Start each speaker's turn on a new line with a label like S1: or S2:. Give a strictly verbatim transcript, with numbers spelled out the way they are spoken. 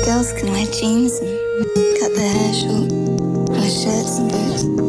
S1: Girls can wear jeans and cut their hair short, wear shirts and boots.